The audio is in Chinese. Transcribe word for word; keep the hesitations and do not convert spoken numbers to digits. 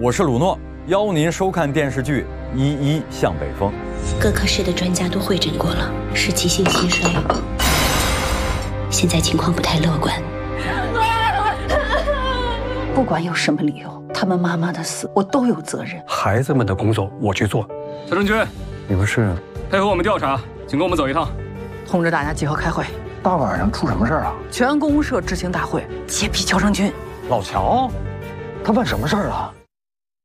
我是鲁诺，邀您收看电视剧《一一向北风》。 各科室的专家都会诊过了，是急性心衰，现在情况不太乐观。 不管有什么理由，他们妈妈的死我都有责任。 孩子们的工作我去做。 小郑军， 你不是配合我们调查，请跟我们走一趟。 通知大家集合开会。 大晚上出什么事儿了？ 全公社执行大会，揭批乔成军。 老乔，他办什么事儿了？